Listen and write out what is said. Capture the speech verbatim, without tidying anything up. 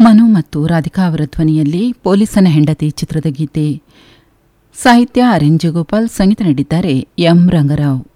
ಮನು ಮತ್ತು ರಾಧಿಕಾ ಅವರ ಧ್ವನಿಯಲ್ಲಿ ಪೊಲೀಸನ ಹೆಂಡತಿ ಚಿತ್ರದ ಗೀತೆ. ಸಾಹಿತ್ಯ ಆರ್ ಎನ್ ಜಯಗೋಪಾಲ್, ಸಂಗೀತ ನೀಡಿದ್ದಾರೆ ಎಂ ರಂಗರಾವ್.